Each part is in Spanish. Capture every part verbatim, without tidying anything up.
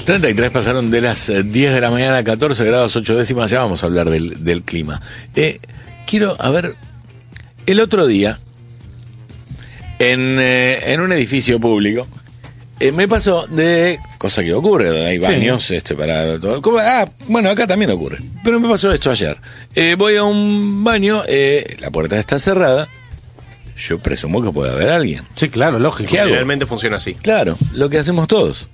treinta y tres pasaron de las diez de la mañana, catorce grados ocho décimas, ya vamos a hablar del, del clima. Eh, quiero, a ver, el otro día, en, eh, en un edificio público, eh, me pasó de, cosa que ocurre, donde hay baños, sí. este, para todo. Como, ah, bueno, acá también ocurre, pero me pasó esto ayer. Eh, voy a un baño, eh, la puerta está cerrada, yo presumo que puede haber alguien. Sí, claro, lógico. Generalmente funciona así. Claro, lo que hacemos todos.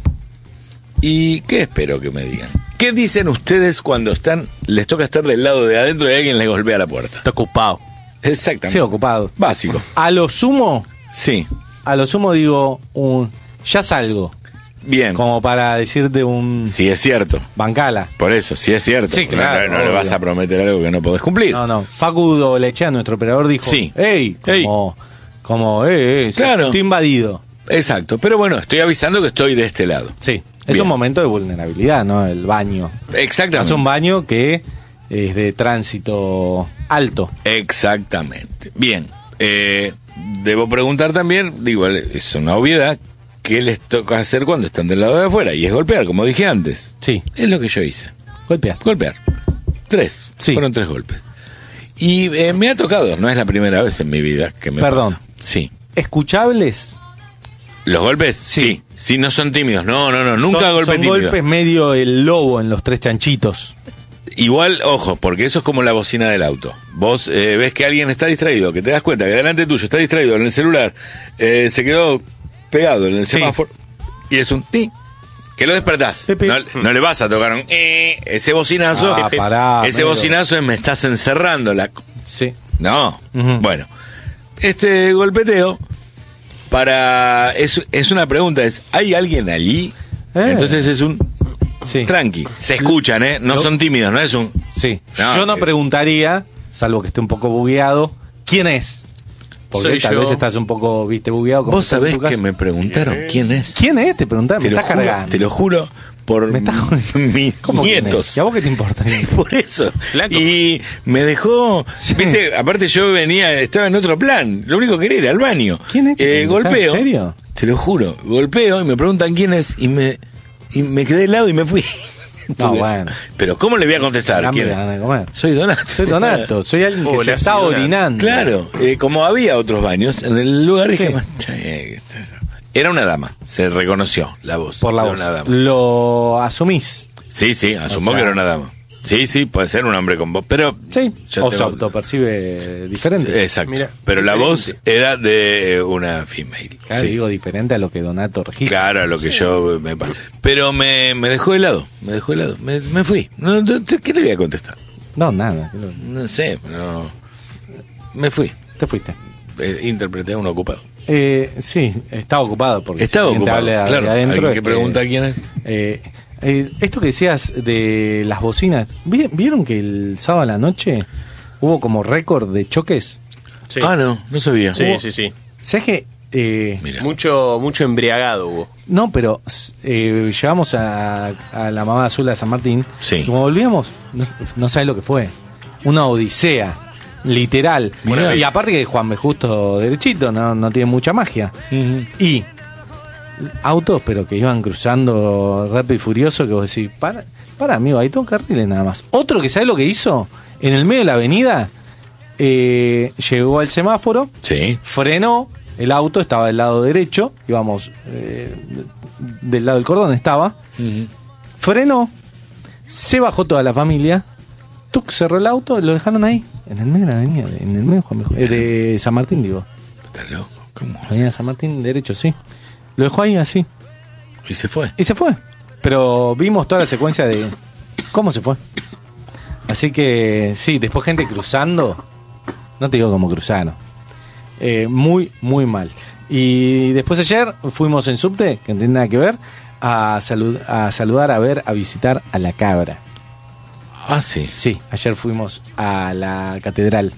¿Y qué espero que me digan? ¿Qué dicen ustedes cuando están, les toca estar del lado de adentro y alguien les golpea la puerta? Está ocupado. Exactamente. Sí, ocupado. Básico. A lo sumo, sí. A lo sumo digo, un, ya salgo. Bien. Como para decirte un... Sí, es cierto. Bancala. Por eso, sí es cierto. Sí, claro. No, no le vas a prometer algo que no podés cumplir. No, no. Facu Lechea, nuestro operador, dijo... Sí. ¡Ey! Como... Ey. Como, eh, eh, claro. Estoy invadido. Exacto. Pero bueno, estoy avisando que estoy de este lado. Sí. Es Bien. un momento de vulnerabilidad, ¿no? El baño. Exactamente. Es un baño que es de tránsito alto. Exactamente. Bien. Eh, debo preguntar también, digo, es una obviedad, ¿qué les toca hacer cuando están del lado de afuera? Y es golpear, como dije antes. Sí. Es lo que yo hice. Golpear. Golpear. Tres. Sí. Fueron tres golpes. Y eh, me ha tocado, no es la primera vez en mi vida que me Perdón. pasa. Sí. ¿Escuchables? ¿Los golpes? Sí. Sí, sí, no son tímidos. No, no, no, nunca son, golpes son tímidos. golpes medio el lobo en los tres chanchitos. Igual, ojo, porque eso es como la bocina del auto. Vos eh, ves que alguien está distraído, que te das cuenta que delante tuyo está distraído en el celular, eh, se quedó pegado en el Sí. semáforo, y es un ti, que lo despertás. Pepe. No, no le vas a tocar un eh, ese bocinazo. Ah, pará, ese amigo. bocinazo es me estás encerrando la... Sí. No. Ujú. Bueno, este golpeteo para es, es una pregunta, es ¿hay alguien allí? Eh. Entonces es un Sí. tranqui, se escuchan, ¿eh? No Lo- son tímidos, no es un... Sí. No, yo no que- preguntaría, salvo que esté un poco bugueado, ¿quién es? Porque Soy tal yo. vez estás un poco, viste, bugueado. como Vos estás en sabés tu casa. que me preguntaron quién es. ¿Quién es? Te preguntaron, me Te lo, estás juro, cargando. te lo juro por Me estás jodiendo. mis ¿Cómo quién es? nietos. ¿Y a vos qué te importa? Por eso. Flaco. Y me dejó, viste, aparte yo venía, estaba en otro plan. Lo único que quería era al baño. ¿Quién es? Eh, ¿En golpeo. serio? Te lo juro. Golpeo y me preguntan quién es y me y me quedé helado y me fui. No, bueno. Pero ¿cómo le voy a contestar? Hambre, ¿Quién es? ganas de comer. Soy Donato. Soy Donato, soy alguien que Oh, se la está señora. orinando. Claro, eh, como había otros baños, en el lugar dije, Sí. "Más, eh, era una dama, se reconoció la voz. Por la era voz. una dama. Lo asumís. Sí, sí, asumo O sea- que era una dama. Sí, sí, puede ser un hombre con voz, pero... Sí. yo O se tengo- autopercibe diferente. Exacto, Mira, pero la voz diferente. era de eh, una female. Claro, sí. digo diferente a lo que Donato registra. Claro, a lo que yo me... pa- Pero me, me dejó helado, me dejó helado, me, me fui. No, no, ¿qué le voy a contestar? No, nada. No sé, pero... Me fui, Te fuiste. eh, interpreté a un ocupado. Eh, sí, estaba ocupado porque Estaba si alguien te ocupado, habla de claro. adentro, Alguien es que pregunta quién es. Eh, eh, esto que decías de las bocinas, ¿vi- ¿vieron que el sábado a la noche hubo como récord de choques? Sí. Ah, no, no sabía. Sí, Hubo- sí, sí. ¿Sabes que eh, Mira. Mucho, mucho embriagado hubo. no, pero eh, llevamos a, a la mamá azul a San Martín. Sí. Y como volvíamos, no, no sabes lo que fue. Una odisea, literal. Mirá. Y aparte que Juan B. Justo derechito, no, no tiene mucha magia. Ujú. Y autos, pero que iban cruzando rápido y furioso, que vos decís, para, para amigo, hay dos carriles nada más. Otro que sabe lo que hizo, en el medio de la avenida, eh, llegó al semáforo, Sí. frenó, el auto estaba del lado derecho, íbamos eh, del lado del cordón estaba, Ujú. frenó, se bajó toda la familia, tuc, cerró el auto y lo dejaron ahí, en el medio de la avenida, en el medio de, Juan B. Ju- eh, de San Martín, digo. Está loco. ¿Cómo hace? Avenida San Martín, derecho, sí. Lo dejó ahí así. Y se fue. Y se fue. Pero vimos toda la secuencia de cómo se fue. Así que sí, después gente cruzando. No te digo cómo cruzaron. Eh, muy, muy mal. Y después ayer fuimos en subte, que no tiene nada que ver, a, salud, a saludar, a ver, a visitar a la cabra. Ah, sí. Sí, ayer fuimos a la catedral.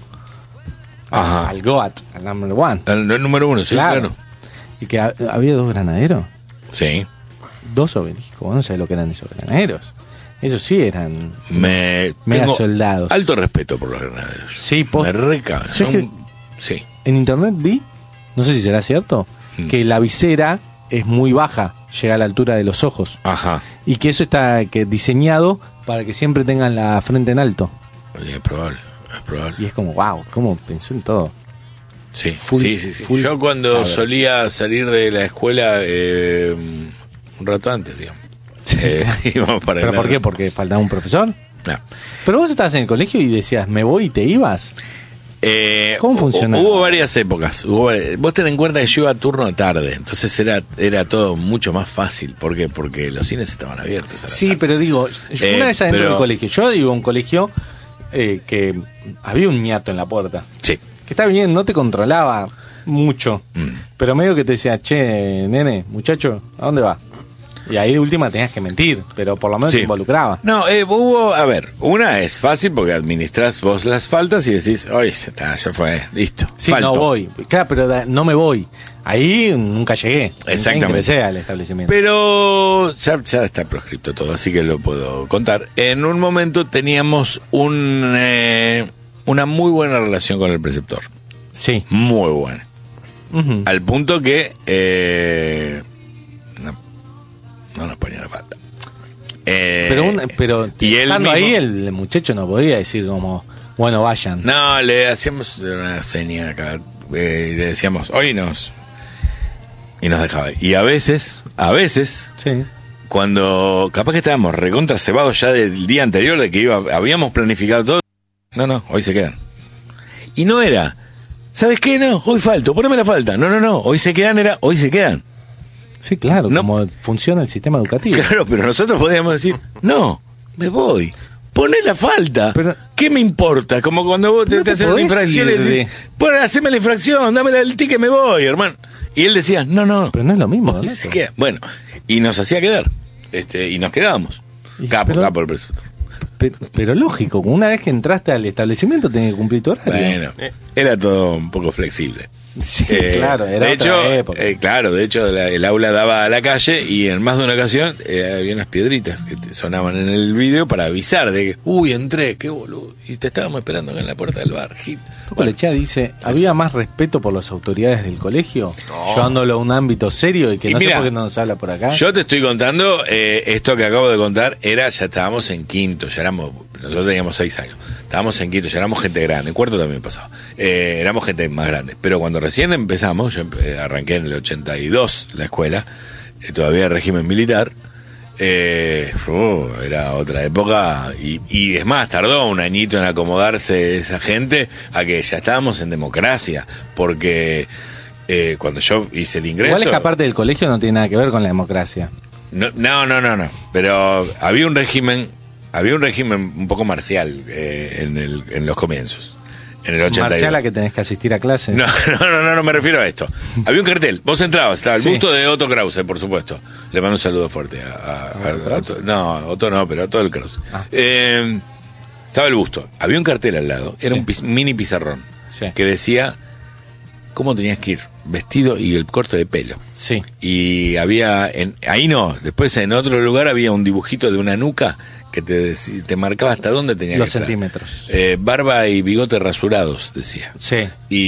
Ajá. Al Goat, al number one. El, el número uno, sí, Claro. claro. Y que ha- había dos granaderos. Sí. Dos obeliscos. Vos no sabés lo que eran esos granaderos. Esos sí eran Me mega tengo soldados. alto respeto por los granaderos. Sí, post- Me recaban. ¿Sabes Son... Sí. En internet vi, no sé si será cierto, Mm. que la visera es muy baja llega a la altura de los ojos. Ajá. Y que eso está que diseñado para que siempre tengan la frente en alto. Oye, es probable, es probable. Y es como, wow, ¿cómo pensó en todo? Sí, Full- sí, sí, sí. full Yo cuando power. solía salir de la escuela eh, un rato antes, digamos. Eh, íbamos para ¿Pero el por lado. qué? ¿Porque faltaba un profesor? No. Pero vos estabas en el colegio y decías, me voy y te ibas. Eh, ¿Cómo hu- funcionaba? Hubo varias épocas. Hubo varias- Vos ten en cuenta que yo iba a turno de tarde, entonces era era todo mucho más fácil. ¿Por qué? Porque los cines estaban abiertos. A la Sí, tarde. pero digo, yo Eh, una vez adentro pero- del colegio, yo iba a un colegio eh, que había un ñato en la puerta. Sí. Que está bien, no te controlaba mucho, Mm. pero medio que te decía, che, nene, muchacho, ¿a dónde va? Y ahí de última tenías que mentir, pero por lo menos Sí. te involucraba. No, eh, hubo, a ver, una es fácil porque administrás vos las faltas y decís, oye, ya está, ya fue, listo. Sí, falto. no voy. Claro, pero da- no me voy. Ahí nunca llegué. Nunca Exactamente. ingresé al establecimiento. Pero ya, ya está proscripto todo, así que lo puedo contar. En un momento teníamos un, eh, una muy buena relación con el preceptor. Sí. Muy buena. Ujú. Al punto que eh, no, no nos ponía la falta. Eh, Pero, un- pero y él estando mismo- ahí, el muchacho no podía decir como, bueno, vayan. No, le hacíamos una seña acá. eh, y le decíamos, hoy nos. Y nos dejaba. Y a veces, a veces, Sí. cuando capaz que estábamos recontra cebados ya del día anterior de que iba, habíamos planificado todo. No, no, hoy se quedan. Y no era, ¿sabes qué? No, hoy falto, poneme la falta. No, no, no, hoy se quedan, era, hoy se quedan. Sí, claro, No. como funciona el sistema educativo. Claro, pero nosotros podíamos decir, no, me voy. Poné la falta. Pero- ¿Qué me importa? Como cuando vos te, No te te hacen una podés infracción y ir decís, de- "Pon, haceme la infracción, dame el ticket, me voy, hermano. Y él decía, no, no, Pero no es lo mismo, hoy ¿no? se queda. Bueno, y nos hacía quedar. Este, y nos quedábamos. Y- Capo, pero- capo el preceptor. Pero, pero lógico, una vez que entraste al establecimiento tenés que cumplir tu horario. Bueno, Eh. era todo un poco flexible. Sí, Eh, claro, era de otra hecho, época. eh, claro, de hecho la- el aula daba a la calle y en más de una ocasión eh, había unas piedritas que te sonaban en el vidrio para avisar de que, uy, entré, qué boludo, y te estábamos esperando acá en la puerta del bar, Gil. Poco Bueno, Lechea dice, ¿había más respeto por las autoridades del colegio? No. Llevándolo a un ámbito serio y que Y no mira, sé por qué no nos habla por acá. yo te estoy contando, eh, esto que acabo de contar era, ya estábamos en quinto, ya éramos, nosotros teníamos seis años, estábamos en quinto, ya éramos gente grande, en cuarto también pasaba, eh, éramos gente más grande, pero cuando recién empezamos, yo empe- arranqué en el ochenta y dos la escuela, eh, todavía régimen militar, eh, fu, era otra época y, y es más, tardó un añito en acomodarse esa gente a que ya estábamos en democracia, porque eh, cuando yo hice el ingreso... Igual es que aparte del colegio no tiene nada que ver con la democracia. No, no, no, no, no. Pero había un régimen, había un régimen un poco marcial eh, en, el, en los comienzos. En el ochenta y dos. Marcial a que tenés que asistir a clases. No, no, no, no, no me refiero a esto. Había un cartel, vos entrabas, estaba el Sí. busto de Otto Krause, por supuesto. Le mando un saludo fuerte a, a- a- a Otto. No, Otto no, pero a todo el Krause. Ah. Eh, estaba el busto. Había un cartel al lado, era Sí. un pis- mini pizarrón, Sí. que decía cómo tenías que ir, vestido y el corte de pelo. Sí. Y había, en, ahí no, después en otro lugar había un dibujito de una nuca que te, deci- te marcaba hasta dónde tenía Los que estar. centímetros. Eh, barba y bigote rasurados, decía. Sí.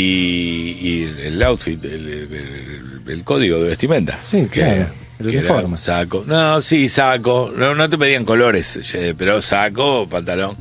Y, y el, el outfit, el, el- el- el código de vestimenta. Sí, claro, el que era uniforme. saco. No, sí, saco. No, no te pedían colores, eh, pero saco, pantalón.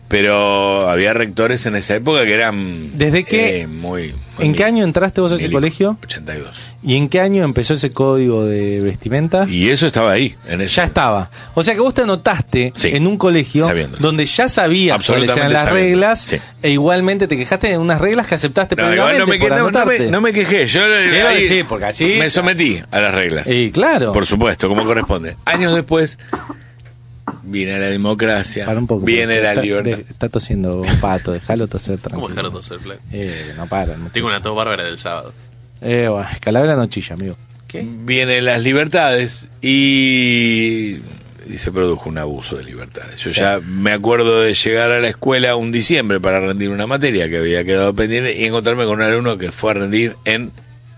Pero había rectores en esa época que eran... ¿Desde qué- eh, muy, muy ¿En qué año entraste vos a ese mili- colegio? ochenta y dos. ¿Y en qué año empezó ese código de vestimenta? Y eso estaba ahí. En ese, Ya estaba. O sea que vos te anotaste Sí. en un colegio Sabiéndolo. donde ya sabías cuáles Absolutamente eran las sabiendo. reglas Sí. e igualmente te quejaste de unas reglas que aceptaste No, igual previamente no me, por que- no- no anotarte. me- no me quejé, yo Quiero ahí decir, porque así- me sometí a las reglas. Y claro. Por supuesto, como corresponde. Años después, viene la democracia, Para un poco. viene porque la está, libertad. de- está tosiendo un pato, déjalo toser tranquilo. ¿Cómo dejar toser, Flaco? Eh, no para. No. Tengo una tos bárbara del sábado. Eh, bueno, Calavera no chilla, amigo. ¿Qué? Vienen las libertades y, y se produjo un abuso de libertades. Yo Sí. ya me acuerdo de llegar a la escuela un diciembre para rendir una materia que había quedado pendiente y encontrarme con un alumno que fue a rendir en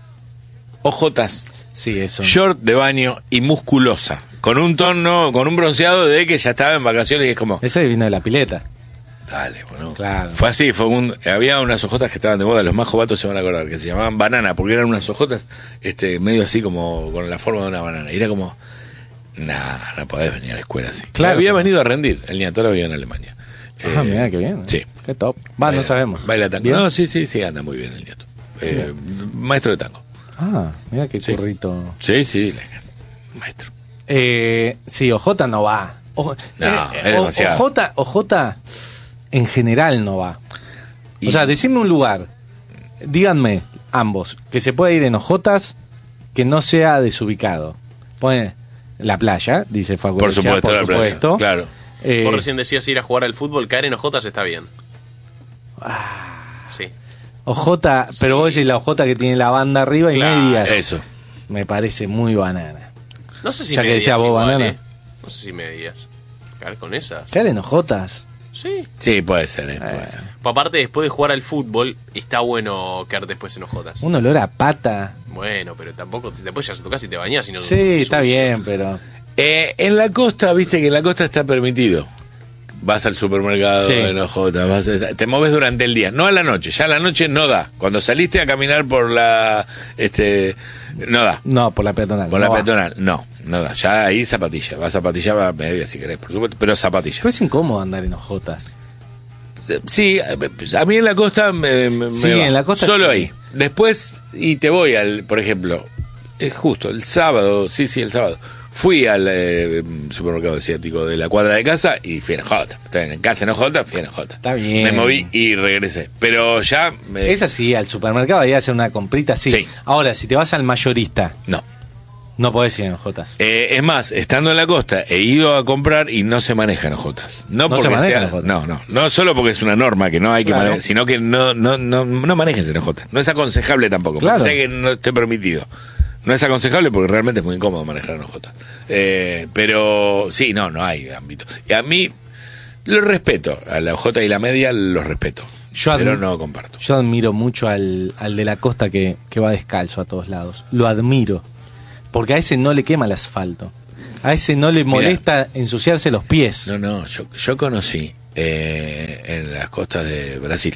ojotas, Sí, eso. short de baño y musculosa, con un tono, con un bronceado de que ya estaba en vacaciones y es como, Ese vino de la pileta. Dale, bueno. Claro. Fue así, fue un, había unas hojotas que estaban de moda, los más jovatos se van a acordar, que se llamaban banana, porque eran unas hojotas este, medio así como con la forma de una banana. Y era como, nah, no podés venir a la escuela así. Claro. Había venido a rendir, el Niatora vivía en Alemania. Ah, Eh, mira, qué bien. Sí. Qué top. Va, no Baila- sabemos. Baila tango. ¿Bien? No, sí, sí, sí, anda muy bien el nieto. Eh, maestro de tango. Ah, mira qué Sí. currito. Sí, sí, le- maestro. Eh, sí, O J no va. O, No, eh, es O- demasiado. O J, O J en general no va. Y- O sea, decime un lugar, díganme ambos, que se pueda ir en ojotas que no sea desubicado. Pone la playa, dice Facu. Por Echea, supuesto, por la playa, supuesto. claro. Eh, Vos recién decías ir a jugar al fútbol, caer en ojotas está bien. Ah. Sí. Ojota, pero vos decís la ojota que tiene la banda arriba y Claro, medias. Eso. Me parece muy banana. No sé si Ya que medias decía vos, igual, banana. eh. No sé si medias. Caer con esas. Caer en ojotas. Sí. Sí, puede ser, eh, puede Eh. ser. Pa- Aparte, después de jugar al fútbol, está bueno caer después en ojotas. Un olor a pata. Bueno, pero tampoco. Después ya se tocas y te bañás y no. Sí, está sucio. bien, pero. Eh, en la costa, viste que en la costa está permitido. Vas al supermercado Sí. en ojotas, vas a- te moves durante el día, no a la noche, ya a la noche no da. Cuando saliste a caminar por la, este, no da. No, por la peatonal. Por no la va. peatonal, no, no da. Ya ahí zapatilla, va zapatilla, va media si querés, por supuesto, pero zapatilla. Pero es incómodo andar en ojotas. Sí, a mí en la costa me, me- Sí, me va. en la costa solo sí. ahí. Después, y te voy al, por ejemplo, es justo, el sábado, sí, sí, el sábado. Fui al eh, supermercado asiático de la cuadra de casa y fui en J. Está bien, en casa en J, fui en J. Está bien. Me moví y regresé. Pero ya me... Es así, al supermercado ahí a hacer una comprita, sí. Sí. Ahora, si te vas al mayorista, No. no podés ir en ojotas. Eh, es más, estando en la costa, he ido a comprar y no se manejan ojotas. No, No se porque manejan sea, ojotas. no, no, no solo porque es una norma que no hay que Claro. manejar, sino que no, no, no, no manejes en ojotas. No es aconsejable tampoco, Claro. más allá que no esté permitido. No es aconsejable porque realmente es muy incómodo manejar en ojotas. Eh, pero sí, no, no hay ámbito. Y a mí lo respeto, a la ojota y la media los respeto. Yo pero admi- no comparto. Yo admiro mucho al, al de la costa que, que va descalzo a todos lados. Lo admiro. Porque a ese no le quema el asfalto. A ese no le molesta ensuciarse los pies. No, no, yo, yo conocí eh, en las costas de Brasil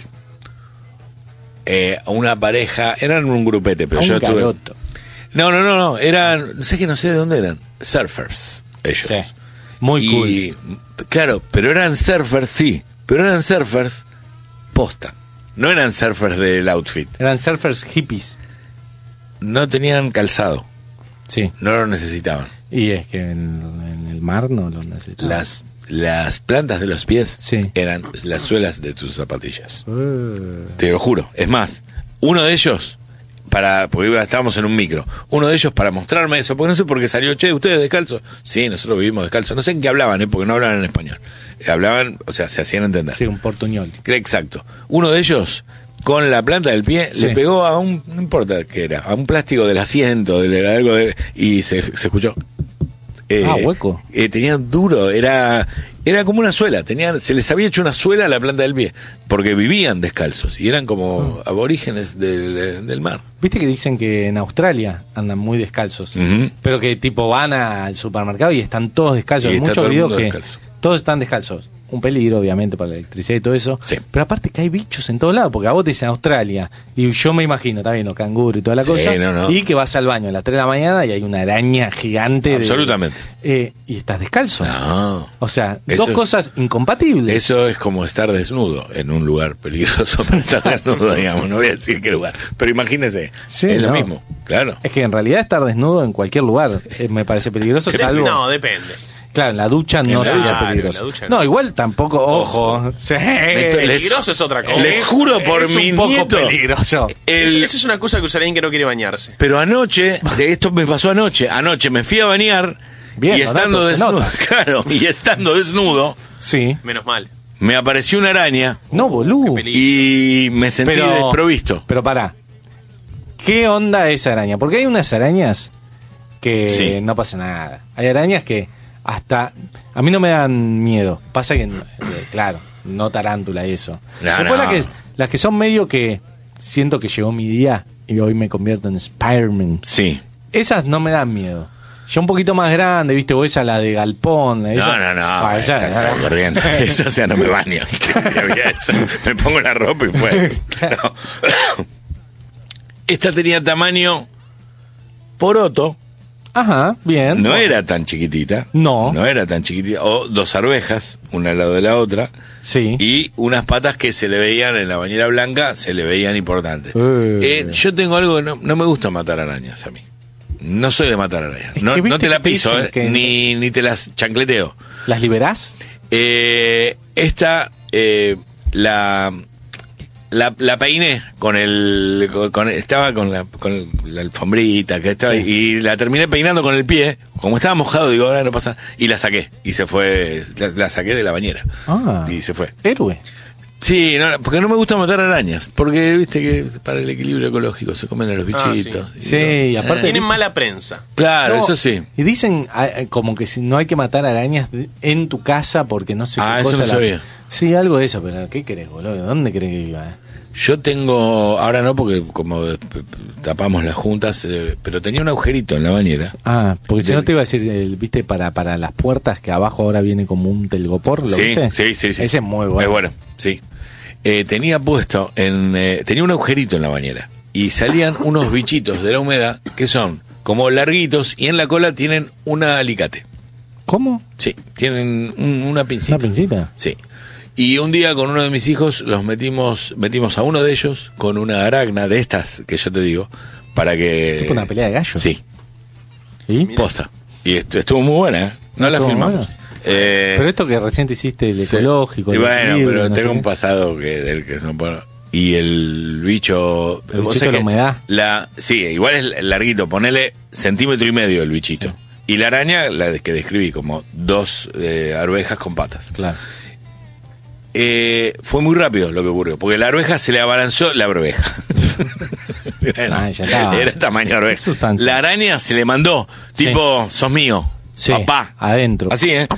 eh, a una pareja, eran un grupete, pero A un yo estuve... garoto. No, no, no, no, eran, sé que no sé de dónde eran, surfers, ellos. Sí. Muy y, cool. claro, pero eran surfers, sí, pero eran surfers posta, no eran surfers del outfit, Eran surfers hippies. no tenían calzado, Sí. no lo necesitaban. Y es que en, en el mar no lo necesitan. Las, las plantas de los pies Sí. eran las suelas de tus zapatillas. Uh, Te lo juro. Es más, uno de ellos, para porque iba- estábamos en un micro, uno de ellos para mostrarme eso, porque no sé por qué salió, che, ¿ustedes descalzos? Sí, nosotros vivimos descalzos. No sé en qué hablaban, ¿eh? Porque no hablaban en español. Eh, Hablaban, o sea, se hacían entender. sí, un portuñol. Exacto. Uno de ellos, con la planta del pie, Sí. le pegó a un, no importa qué era, a un plástico del asiento, de algo de, y se, se escuchó. Eh, Ah, hueco. eh, tenían duro, era era como una suela, tenían, se les había hecho una suela a la planta del pie, porque vivían descalzos y eran como Ah. aborígenes del, del mar. Viste que dicen que en Australia andan muy descalzos. Ujú. Pero que tipo van al supermercado y están todos descalzos. Y Hay está muchos todo el videos mundo que descalzo. todos están descalzos. Un peligro, obviamente, para la electricidad y todo eso. Sí. Pero aparte que hay bichos en todos lados, porque a vos te dicen Australia, y yo me imagino, está bien, los canguros y toda la Sí, cosa, no, no. y que vas al baño a las tres de la mañana y hay una araña gigante. de- Absolutamente. eh, y estás descalzo. No. O sea, Eso dos es- cosas incompatibles. Eso es como estar desnudo en un lugar peligroso para estar desnudo, digamos. No voy a decir qué lugar. Pero imagínese, Sí, es lo no. mismo, claro. Es que en realidad estar desnudo en cualquier lugar eh, me parece peligroso, Dep- salvo... No, depende. Claro, en la ducha no la sería ducha, peligroso. en la ducha no. no, igual tampoco, ojo. Sí. Les- Peligroso es otra cosa. Les juro por es mi un poco nieto. peligroso. El- Eso, eso es una cosa que usa alguien que no quiere bañarse. Pero anoche, de esto me pasó anoche, anoche me fui a bañar Bien, y estando Donato, se desnudo, nota. claro, y estando desnudo, Sí. Menos mal. me apareció una araña No, boludo. Qué peligro. y me sentí Pero, desprovisto. pero pará. ¿Qué onda esa araña? Porque hay unas arañas que Sí. no pasa nada. Hay arañas que hasta... A mí no me dan miedo. Pasa que, eh, claro, no tarántula y eso. No, Después no. Las, que, las que son medio que siento que llegó mi día y hoy me convierto en Spider-Man. Sí. Esas no me dan miedo. Yo un poquito más grande, ¿viste? O esa la de Galpón. Esa, No, no, no. Ah, esa, esa, esa, corriendo. Esa, o sea, no me baño. Que había eso. Me pongo la ropa y fue. No. Esta tenía tamaño poroto. Ajá, bien. No era tan chiquitita. No. No era tan chiquitita. O dos arvejas, una al lado de la otra. Sí. Y unas patas que se le veían en la bañera blanca, se le veían importantes. Eh. Eh, yo tengo algo, no, no me gusta matar arañas a mí. No soy de matar arañas. Es No, que no viste te la que te piso, dicen eh, que- ni, ni te las chancleteo. ¿Las liberás? Eh, esta, eh, la, la, la peiné con el, con, con- estaba con la, con el- la alfombrita que estaba, Sí. y la terminé peinando con el pie. Como estaba mojado, digo, ahora no pasa. Y la saqué, y se fue, la, la saqué de la bañera. Ah. Y se fue. Héroe. Sí, no, porque no me gusta matar arañas, porque viste que para el equilibrio ecológico se comen a los Ah, bichitos. sí. Y Sí, digo, y aparte- eh, Tienen mala prensa. claro, No, eso sí. Y dicen ah, eh, como que si no hay que matar arañas de- en tu casa porque no sé Ah, qué eso cosa. no la- sabía. Sí, algo de eso, pero ¿qué querés, boludo? ¿Dónde querés que viva? eh? Yo tengo, ahora no, porque como de- p- p- tapamos las juntas, eh, pero tenía un agujerito en la bañera. Ah, porque si Del- no te iba a decir, el- viste, para, para las puertas que abajo ahora viene como un telgopor, ¿lo Sí, viste? sí, sí, sí. Ese es muy bueno. Es bueno, sí. Eh, tenía puesto en, eh, tenía un agujerito en la bañera y salían unos bichitos de la humedad que son como larguitos y en la cola tienen un alicate. ¿Cómo? Sí, tienen un- una pincita. ¿Una pincita? Sí. Y un día con uno de mis hijos los metimos, metimos a uno de ellos con una aracna de estas que yo te digo, para que... ¿Tipo una pelea de gallos? Sí, ¿Y? posta. Y estu- estuvo muy buena, ¿eh? No la Estuvo filmamos. buena. Eh, Pero esto que recién te hiciste, el sí. ecológico. Y el bueno, equilibrio, pero no tengo sé un qué. pasado que del que no puedo... Y el bicho... El vos bichito sabés de la que humedad. La, sí, igual es larguito, ponele centímetro y medio el bichito. Y la araña, la que describí, como dos eh, arvejas con patas. Claro. Eh, fue muy rápido lo que ocurrió, porque la arveja se le abalanzó la arveja. Bueno, Ah, ya estaba. era tamaño arveja. Sustancia. La araña se le mandó, tipo, sos mío, Sí, papá. adentro. Así, ¿eh?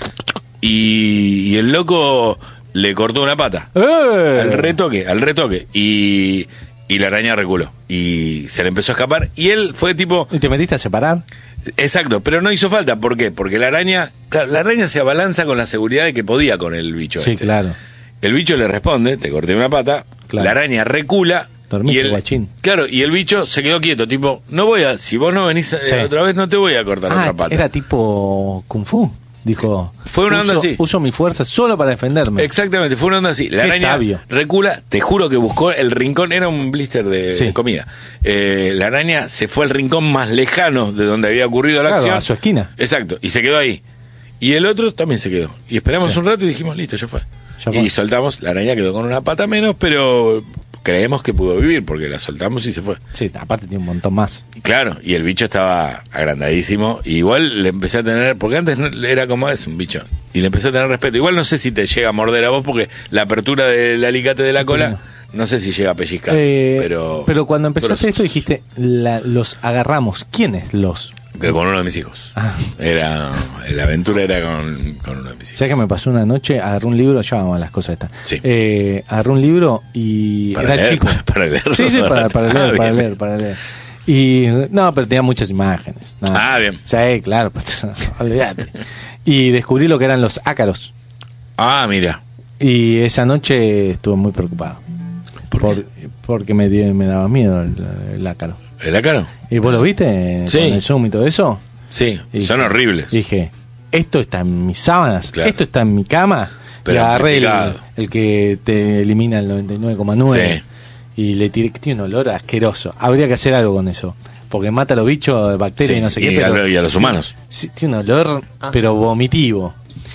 Y, y el loco le cortó una pata. ¡Eh! Al retoque, al retoque. Y, y la araña reculó. Y se le empezó a escapar. Y él fue tipo... ¿Y te metiste a separar? Exacto, pero no hizo falta. ¿Por qué? Porque la araña... Claro, la araña se abalanza con la seguridad de que podía con el bicho Sí, este. claro. El bicho le responde, te corté una pata, Claro. la araña recula. Dormiste, y el, guachín. Claro, y el bicho se quedó quieto, tipo, no voy a, si vos no venís eh, Sí. otra vez, no te voy a cortar Ah, otra pata. era tipo Kung Fu. Dijo. Fue una onda uso, así. Uso mi fuerza solo para defenderme. Exactamente, fue una onda así. La Qué araña sabio. recula, te juro que buscó el rincón, era un blister de, Sí. de comida. Eh, la araña se fue al rincón más lejano de donde había ocurrido la Claro, acción. a su esquina. Exacto, y se quedó ahí. Y el otro también se quedó. Y esperamos Sí. un rato y dijimos, listo, ya fue. Ya fue. Y soltamos, la araña quedó con una pata menos, pero creemos que pudo vivir porque la soltamos y se fue. Sí, aparte tiene un montón más. Y claro, y el bicho estaba agrandadísimo. Y igual le empecé a tener, porque antes no- era como es un bicho. Y le empecé a tener respeto. Igual no sé si te llega a morder a vos porque la apertura del alicate de la cola, no sé si llega a pellizcar. Eh, pero, pero cuando empezaste grosos. esto dijiste, la- los agarramos. ¿Quiénes los? Que con uno de mis hijos. Ah. Era, la aventura era con, con uno de mis hijos. ¿Sabes que me pasó una noche? Agarré un libro, ya vamos a las cosas estas. Sí. Eh, agarré un libro y Para era leer, chico. para- para leerlo. Sí, sí, para, para Ah, leer, para bien. leer, para leer. Y no, pero tenía muchas imágenes. nada. Ah, bien. Sí, claro, pues, olvídate. Y descubrí lo que eran los ácaros. Ah, mira. Y esa noche estuve muy preocupado. ¿Por qué? Porque me, dio- me daba miedo el, el ácaro. ¿El ácaro? ¿Y vos lo viste? Sí. Con el Zoom y todo eso. Sí, Y son dije- horribles. Dije, esto está en mis sábanas, Claro. esto está en mi cama. Pero y agarré el, amplificado. el que te elimina el noventa y nueve coma nueve Sí. y le tiré, que tiene un olor asqueroso. Habría que hacer algo con eso. Porque mata a los bichos, bacterias Sí, y no sé y qué. a Pero, lo- y a los humanos. Sí, tiene un olor, Ah. pero vomitivo.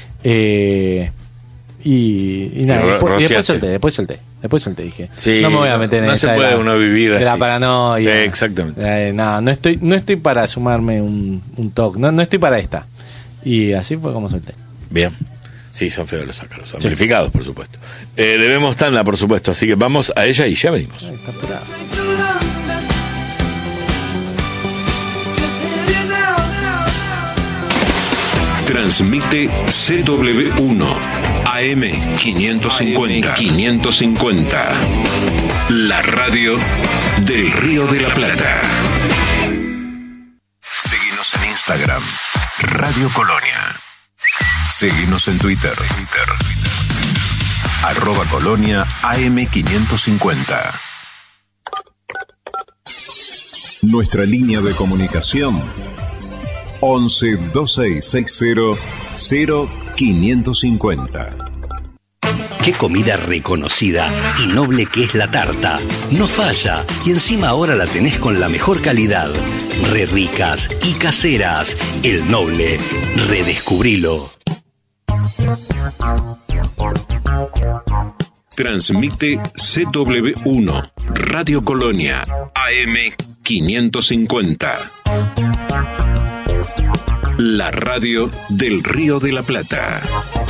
Eh, y, y nada, Y ro- después, y después rociaste. solté, después solté. Después solté, dije. Sí, no me voy a meter en no se esa de puede la- uno vivir de la así. paranoia. Eh, exactamente. Eh, no, no estoy, no estoy para sumarme un, un toque. No, no estoy para esta. Y así fue como solté. Bien. Sí, son feos los ácaros. Amplificados, por supuesto. Eh, debemos tanda, por supuesto. Así que vamos a ella y ya venimos. Ahí está esperado. Transmite C W uno A M quinientos cincuenta. quinientos cincuenta. La radio del Río de la Plata. Síguenos en Instagram, Radio Colonia. Seguinos en Twitter. Twitter. Arroba Colonia A M quinientos cincuenta. Nuestra línea de comunicación once veintiséis sesenta cero quinientos cincuenta. Qué comida reconocida y noble que es la tarta. No falla, y encima ahora la tenés con la mejor calidad. Re ricas y caseras. El Noble, redescubrilo. Transmite C W uno, Radio Colonia, A M quinientos cincuenta. La radio del Río de la Plata.